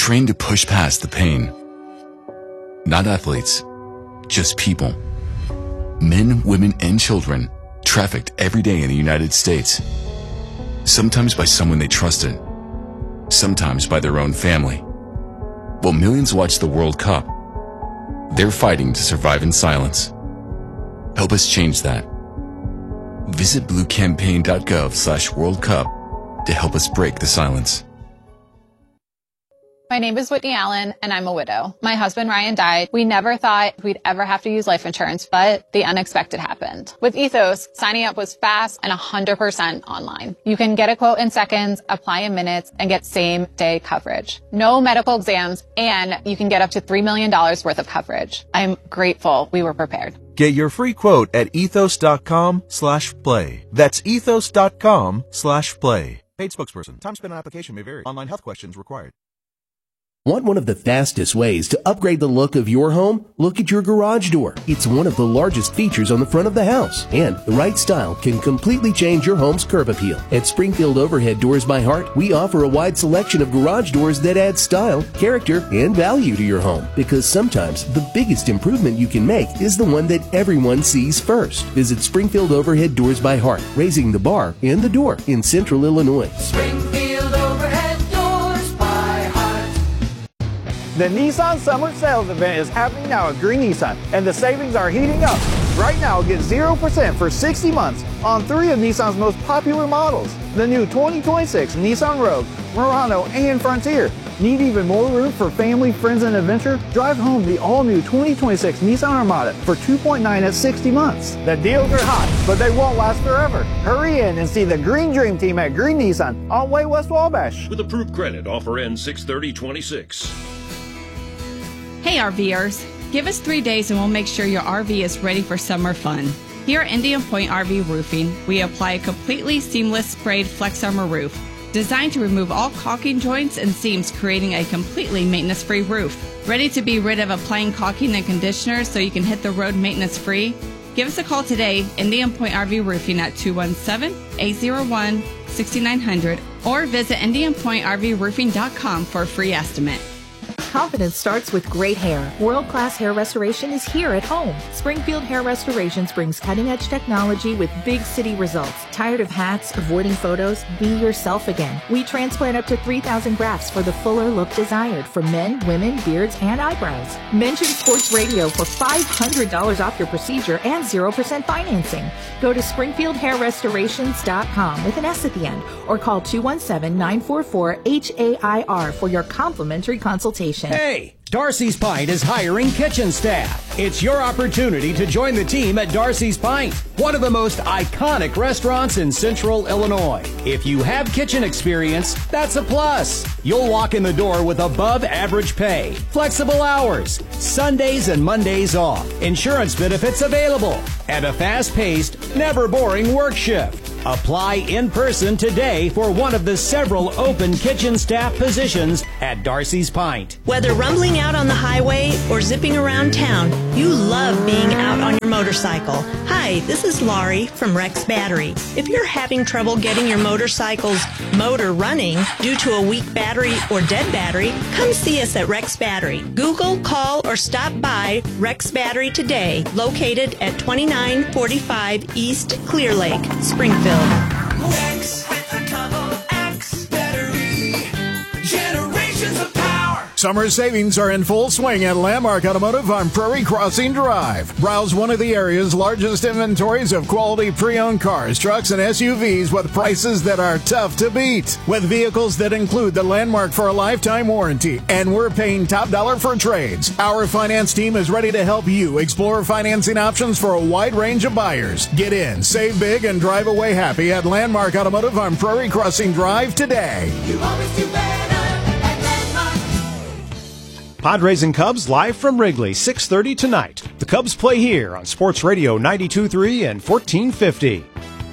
trained to push past the pain. Not athletes, just people. Men, women, and children trafficked every day in the United States. Sometimes by someone they trusted, sometimes by their own family. While millions watch the World Cup, they're fighting to survive in silence. Help us change that. Visit bluecampaign.gov/World Cup to help us break the silence. My name is Whitney Allen, and I'm a widow. My husband, Ryan, died. We never thought we'd ever have to use life insurance, but the unexpected happened. With Ethos, signing up was fast and 100% online. You can get a quote in seconds, apply in minutes, and get same-day coverage. No medical exams, and you can get up to $3 million worth of coverage. I'm grateful we were prepared. Get your free quote at ethos.com/play. That's ethos.com/play. Paid spokesperson. Time spent on application may vary. Online health questions required. Want one of the fastest ways to upgrade the look of your home? Look at your garage door. It's one of the largest features on the front of the house, and the right style can completely change your home's curb appeal. At Springfield Overhead Doors by Heart, we offer a wide selection of garage doors that add style, character, and value to your home. Because sometimes the biggest improvement you can make is the one that everyone sees first. Visit Springfield Overhead Doors by Heart, raising the bar and the door in Central Illinois. Springfield Overhead Doors by Heart. The Nissan Summer Sales Event is happening now at Green Nissan, and the savings are heating up. Right now, get 0% for 60 months on 3 of Nissan's most popular models. The new 2026 Nissan Rogue, Murano, and Frontier. Need even more room for family, friends, and adventure? Drive home the all-new 2026 Nissan Armada for $2.9 at 60 months. The deals are hot, but they won't last forever. Hurry in and see the Green Dream Team at Green Nissan on Way West Wabash. With approved credit, offer ends 6/30/26. Hey RVers, give us 3 days and we'll make sure your RV is ready for summer fun. Here at Indian Point RV Roofing, we apply a completely seamless sprayed Flex Armor roof, designed to remove all caulking joints and seams, creating a completely maintenance-free roof. Ready to be rid of applying caulking and conditioner so you can hit the road maintenance-free? Give us a call today, Indian Point RV Roofing at 217-801-6900, or visit IndianPointRVRoofing.com for a free estimate. Confidence starts with great hair. World-class hair restoration is here at home. Springfield Hair Restorations brings cutting-edge technology with big city results. Tired of hats, avoiding photos? Be yourself again. We transplant up to 3,000 grafts for the fuller look desired for men, women, beards, and eyebrows. Mention Sports Radio for $500 off your procedure and 0% financing. Go to SpringfieldHairRestorations.com with an S at the end, or call 217-944-HAIR for your complimentary consultation. Hey, Darcy's Pint is hiring kitchen staff. It's your opportunity to join the team at Darcy's Pint, one of the most iconic restaurants in Central Illinois. If you have kitchen experience, that's a plus. You'll walk in the door with above average pay, flexible hours, Sundays and Mondays off, insurance benefits available, and a fast-paced, never boring work shift. Apply in person today for one of the several open kitchen staff positions at Darcy's Pint. Whether rumbling out on the highway or zipping around town, you love being out on your motorcycle. Hi, this is Laurie from Rex Battery. If you're having trouble getting your motorcycle's motor running due to a weak battery or dead battery, come see us at Rex Battery. Google, call, or stop by Rex Battery today, located at 2945 East Clear Lake, Springfield. X with a double X battery. Generations of power. Summer savings are in full swing at Landmark Automotive on Prairie Crossing Drive. Browse one of the area's largest inventories of quality pre-owned cars, trucks, and SUVs with prices that are tough to beat. With vehicles that include the Landmark for a lifetime warranty, and we're paying top dollar for trades. Our finance team is ready to help you explore financing options for a wide range of buyers. Get in, save big, and drive away happy at Landmark Automotive on Prairie Crossing Drive today. You always do better. Padres and Cubs live from Wrigley, 6:30 tonight. The Cubs play here on Sports Radio 92.3 and 1450.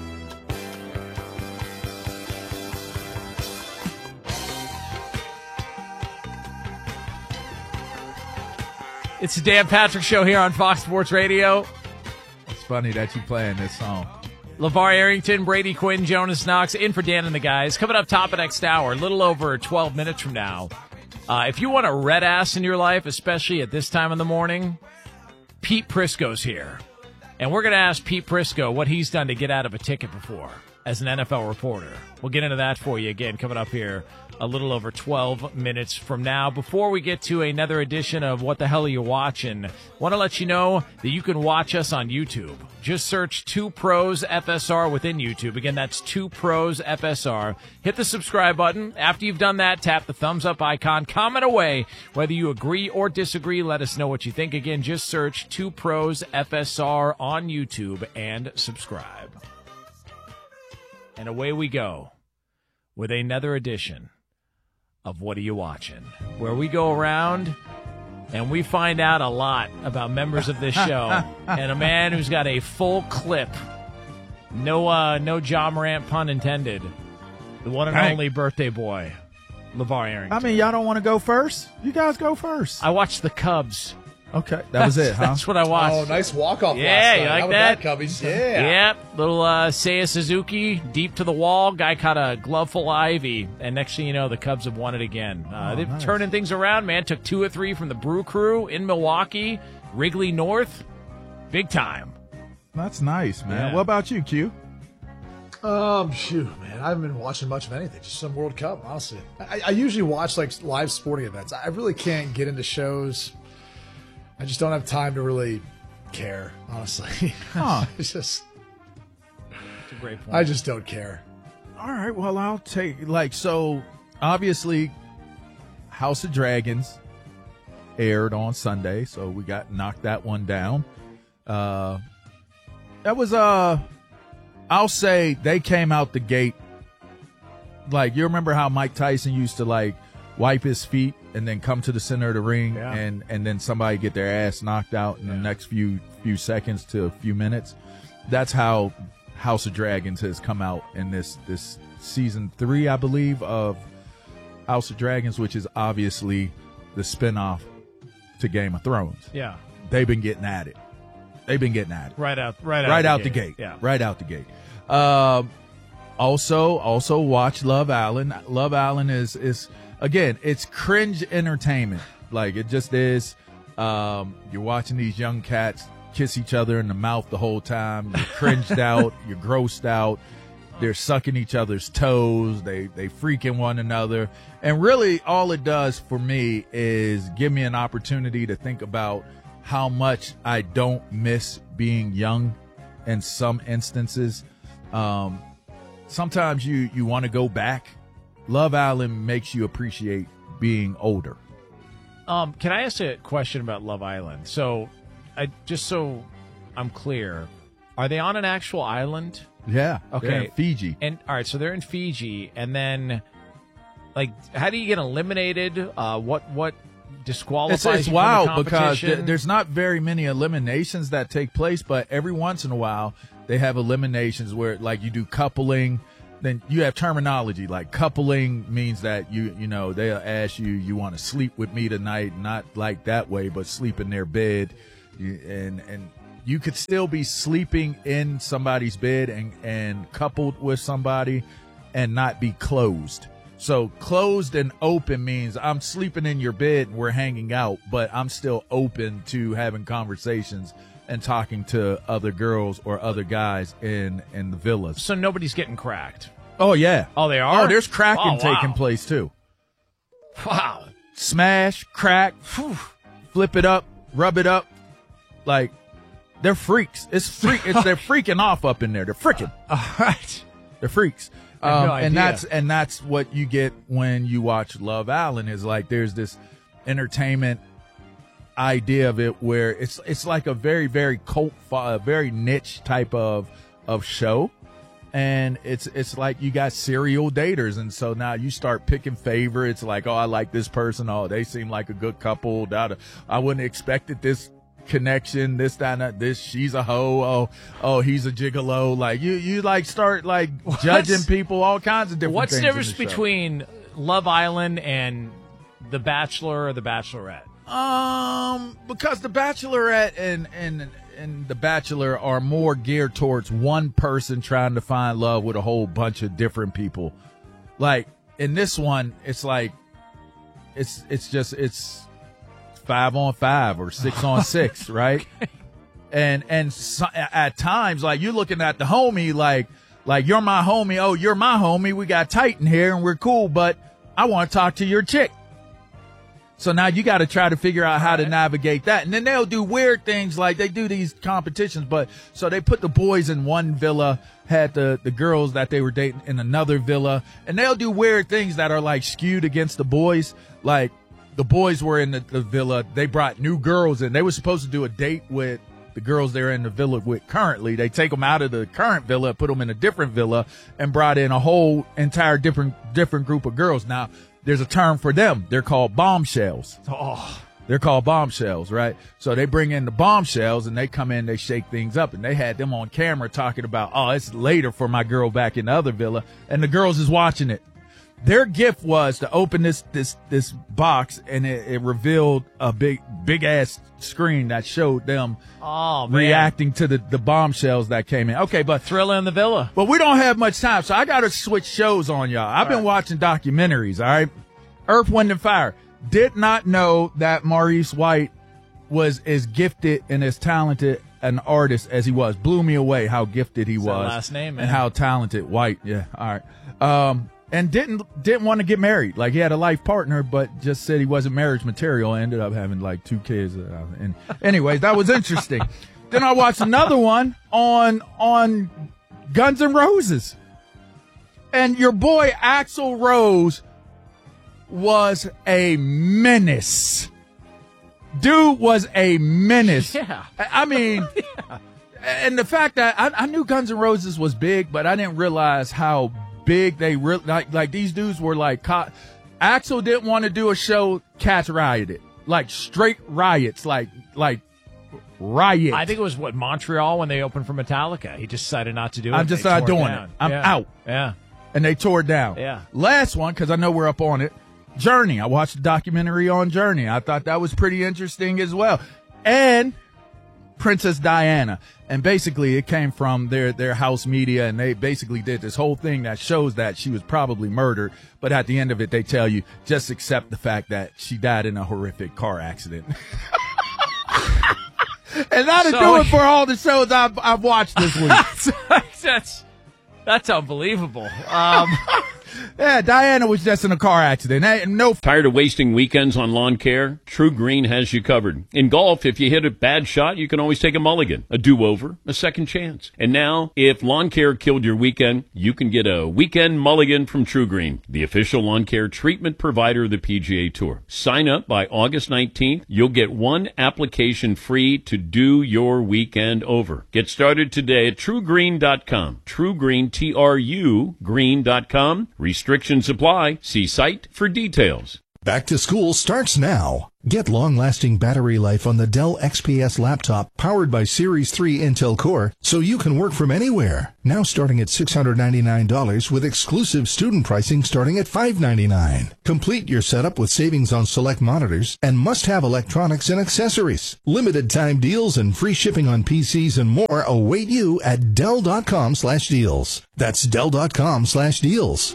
It's the Dan Patrick Show here on Fox Sports Radio. It's funny that you playing this song. LeVar Arrington, Brady Quinn, Jonas Knox in for Dan and the guys. Coming up top of next hour, a little over 12 minutes from now. If you want a red ass in your life, especially at this time of the morning, Pete Prisco's here. And we're going to ask Pete Prisco what he's done to get out of a ticket before as an NFL reporter. We'll get into that for you again coming up here a little over 12 minutes from now. Before we get to another edition of What the Hell Are You Watching, want to let you know that you can watch us on YouTube. Just search 2 Pros FSR within YouTube. Again, that's 2 Pros FSR. Hit the subscribe button. After you've done that, tap the thumbs up icon. Comment away whether you agree or disagree. Let us know what you think. Again, just search 2 Pros FSR on YouTube and subscribe. And away we go with another edition of What Are You Watching, where we go around and we find out a lot about members of this show and a man who's got a full clip. No John Morant pun intended. The one and only birthday boy, LeVar Arrington. I mean, y'all don't want to go first? You guys go first. I watched the Cubs. Okay, that was it, huh? That's what I watched. Oh, nice walk-off Yeah, last night. you like How that? about Cubbies? Yeah. Yep. Little Seiya Suzuki, deep to the wall. Guy caught a glove full of ivy. And next thing you know, the Cubs have won it again. They're nice. turning things around, man. Took 2 or 3 from the Brew Crew in Milwaukee. Wrigley North. Big time. That's nice, man. Yeah. What about you, Q? Shoot, man. I haven't been watching much of anything. Just some World Cup, honestly. I usually watch, like, live sporting events. I really can't get into shows. I just don't have time to really care, honestly. Huh. It's just... That's a great point. I just don't care. All right, well, I'll take, so obviously House of Dragons aired on Sunday, so we knocked that one down. That was, I'll say they came out the gate. Like, you remember how Mike Tyson used to, like, wipe his feet and then come to the center of the ring and then somebody get their ass knocked out in the next few seconds to a few minutes? That's how House of Dragons has come out in this season 3, I believe, of House of Dragons, which is obviously the spinoff to Game of Thrones. Yeah. They've been getting at it. Right out the gate. Yeah. Right out the gate. Also watch Love Island. Love Island is again, it's cringe entertainment. Like, it just is. You're watching these young cats kiss each other in the mouth the whole time. You're cringed out. You're grossed out. They're sucking each other's toes. They freaking one another. And really all it does for me is give me an opportunity to think about how much I don't miss being young in some instances. Sometimes you want to go back. Love Island makes you appreciate being older. Can I ask a question about Love Island? So, just so I'm clear, are they on an actual island? Yeah. Okay. They're in Fiji. And all right, so they're in Fiji, and then, like, how do you get eliminated? What disqualifies It's you wild from the because competition? there's not very many eliminations that take place, but every once in a while they have eliminations where, like, you do coupling. Then you have terminology like coupling means that you know they'll ask you want to sleep with me tonight, not like that way, but sleep in their bed, and you could still be sleeping in somebody's bed and coupled with somebody and not be closed. So closed and open means I'm sleeping in your bed and we're hanging out, but I'm still open to having conversations and talking to other girls or other guys in the villas. So nobody's getting cracked. Oh, yeah. Oh, they are? Oh, there's cracking Oh, wow. taking place, too. Wow. Smash, crack, flip it up, rub it up. Like, they're freaks. They're freaking off up in there. They're freaking. All right. They're freaks. I have no idea. And that's what you get when you watch Love Island is like there's this entertainment idea of it where it's like a very, very cult, very niche type of show. And it's like you got serial daters. And so now you start picking favorites like, oh, I like this person. Oh, they seem like a good couple. I wouldn't have expected this connection, this, that, this, she's a hoe. Oh, he's a gigolo. Like you like start like judging people, all kinds of different What's things. the difference between Love Island and The Bachelor or The Bachelorette? Because The Bachelorette and The Bachelor are more geared towards one person trying to find love with a whole bunch of different people. Like in this one, it's like it's 5-on-5 or 6-on-6, right? And so, at times, like, you're looking at the homie like you're my homie. Oh, you're my homie. We got Titan here and we're cool, but I want to talk to your chick. So now you got to try to figure out how to navigate that. And then they'll do weird things, like they do these competitions, but so they put the boys in one villa, had the girls that they were dating in another villa, and they'll do weird things that are like skewed against the boys. Like, the boys were in the villa. They brought new girls in. They were supposed to do a date with the girls they're in the villa with currently. They take them out of the current villa, put them in a different villa, and brought in a whole entire different group of girls. Now, there's a term for them. They're called bombshells. Oh, they're called bombshells, right? So they bring in the bombshells and they come in, they shake things up, and they had them on camera talking about, oh, it's later for my girl back in the other villa, and the girls is watching it. Their gift was to open this box, and it revealed a big ass screen that showed them reacting to the bombshells that came in. Okay, but Thriller in the Villa. But we don't have much time, so I got to switch shows on y'all. I've been watching documentaries. All right, Earth, Wind, and Fire. Did not know that Maurice White was as gifted and as talented an artist as he was. Blew me away how gifted he was. Last name, man. And how talented. White. Yeah. All right. And didn't want to get married. Like, he had a life partner, but just said he wasn't marriage material. Ended up having like 2 kids. And anyways, that was interesting. Then I watched another one on Guns N' Roses, and your boy Axl Rose was a menace. Dude was a menace. Yeah. I mean, and the fact that I knew Guns N' Roses was big, but I didn't realize how big they really, like these dudes were like, Axl didn't want to do a show, cats rioted, like straight riots, like riot. I think it was Montreal when they opened for Metallica. He just decided not to do it. I'm just not doing it. I'm out. Yeah. And they tore it down. Yeah. Last one, because I know we're up on it. Journey. I watched a documentary on Journey. I thought that was pretty interesting as well. And Princess Diana. And basically it came from their house media, and they basically did this whole thing that shows that she was probably murdered, but at the end of it they tell you just accept the fact that she died in a horrific car accident. And that'll do it for all the shows I've watched this week. That's unbelievable. Yeah, Diana was just in a car accident. No. Tired of wasting weekends on lawn care? True Green has you covered. In golf, if you hit a bad shot, you can always take a mulligan, a do-over, a second chance. And now, if lawn care killed your weekend, you can get a weekend mulligan from True Green, the official lawn care treatment provider of the PGA Tour. Sign up by August 19th. You'll get 1 application free to do your weekend over. Get started today at TrueGreen.com. TrueGreen, T-R-U, green.com. Restrictions apply. See site for details. Back to school starts now. Get long-lasting battery life on the Dell XPS laptop powered by Series 3 Intel Core so you can work from anywhere. Now starting at $699 with exclusive student pricing starting at $599. Complete your setup with savings on select monitors and must-have electronics and accessories. Limited time deals and free shipping on PCs and more await you at Dell.com/deals. That's Dell.com/deals.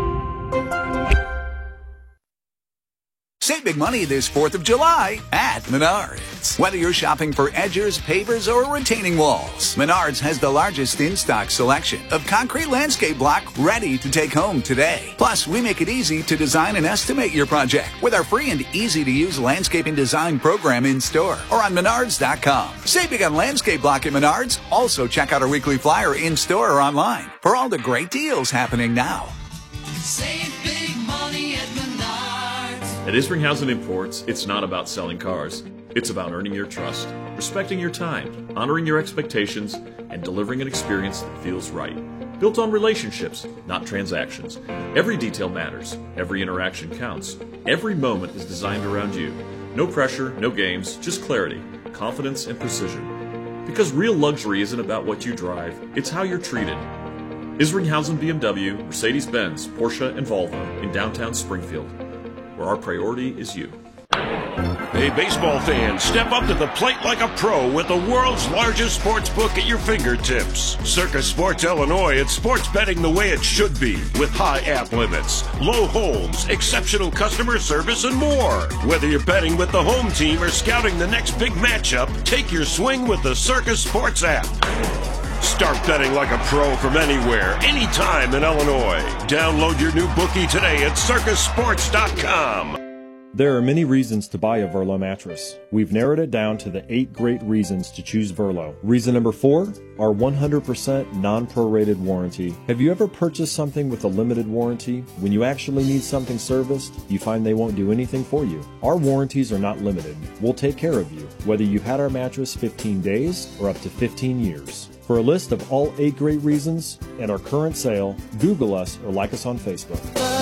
Save big money this 4th of July at Menards. Whether you're shopping for edgers, pavers, or retaining walls, Menards has the largest in-stock selection of concrete landscape block ready to take home today. Plus, we make it easy to design and estimate your project with our free and easy-to-use landscaping design program in-store or on Menards.com. Save big on landscape block at Menards. Also, check out our weekly flyer in-store or online for all the great deals happening now. Save big money at Menards. At Isringhausen Imports, it's not about selling cars. It's about earning your trust, respecting your time, honoring your expectations, and delivering an experience that feels right. Built on relationships, not transactions. Every detail matters. Every interaction counts. Every moment is designed around you. No pressure, no games, just clarity, confidence, and precision. Because real luxury isn't about what you drive, it's how you're treated. Isringhausen BMW, Mercedes-Benz, Porsche, and Volvo in downtown Springfield, where our priority is you. Hey, baseball fans, step up to the plate like a pro with the world's largest sports book at your fingertips. Circus Sports Illinois, it's sports betting the way it should be, with high app limits, low holds, exceptional customer service, and more. Whether you're betting with the home team or scouting the next big matchup, take your swing with the Circus Sports app. Start betting like a pro from anywhere, anytime in Illinois. Download your new bookie today at circusports.com. There are many reasons to buy a Verlo mattress. We've narrowed it down to the 8 great reasons to choose Verlo. Reason number 4, our 100% non-prorated warranty. Have you ever purchased something with a limited warranty? When you actually need something serviced, you find they won't do anything for you. Our warranties are not limited. We'll take care of you, whether you've had our mattress 15 days or up to 15 years. For a list of all 8 great reasons and our current sale, Google us or like us on Facebook.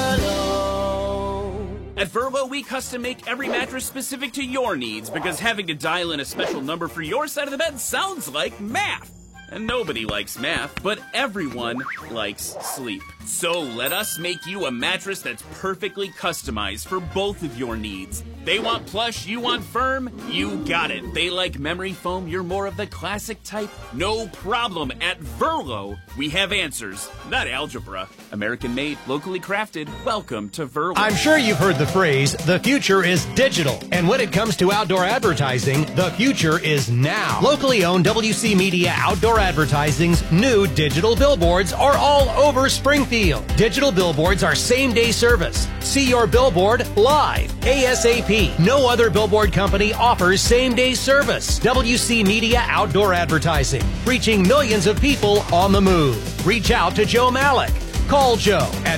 At Verlo, we custom make every mattress specific to your needs because having to dial in a special number for your side of the bed sounds like math. And nobody likes math, but everyone likes sleep. So let us make you a mattress that's perfectly customized for both of your needs. They want plush, you want firm, you got it. They like memory foam, you're more of the classic type. No problem. At Verlo, we have answers, not algebra. American made, locally crafted. Welcome to Verlo. I'm sure you've heard the phrase, the future is digital. And when it comes to outdoor advertising, the future is now. Locally owned WC Media Outdoor Advertising's new digital billboards are all over Springfield. Digital billboards are same-day service. See your billboard live, ASAP. No other billboard company offers same-day service. WC Media Outdoor Advertising, reaching millions of people on the move. Reach out to Joe Malik. Call Joe at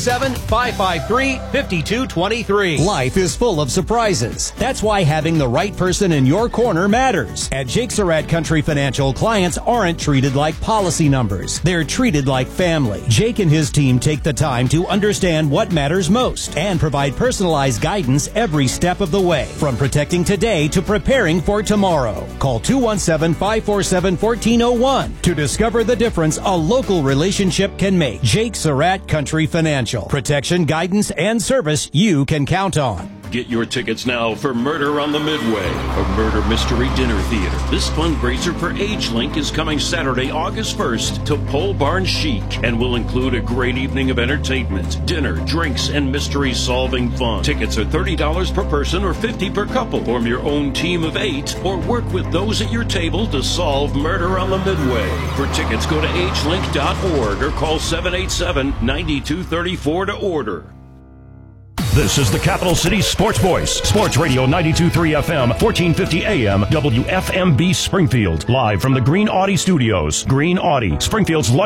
217-553-5223. Life is full of surprises. That's why having the right person in your corner matters. At Jake Surratt Country Financial, clients aren't treated like policy numbers. They're treated like family. Jake and his team take the time to understand what matters most and provide personalized guidance every step of the way, from protecting today to preparing for tomorrow. Call 217-547-1401 to discover the difference a local relationship can make. Jake Surratt Country Financial. Protection, guidance, and service you can count on. Get your tickets now for Murder on the Midway, a murder mystery dinner theater. This fundraiser for AgeLink is coming Saturday, August 1st to Pole Barn Chic and will include a great evening of entertainment, dinner, drinks, and mystery-solving fun. Tickets are $30 per person or $50 per couple. Form your own team of 8 or work with those at your table to solve Murder on the Midway. For tickets, go to agelink.org or call 787-9234 to order. This is the Capital City Sports Voice, Sports Radio 92.3 FM, 1450 AM, WFMB Springfield. Live from the Green Audi Studios. Green Audi, Springfield's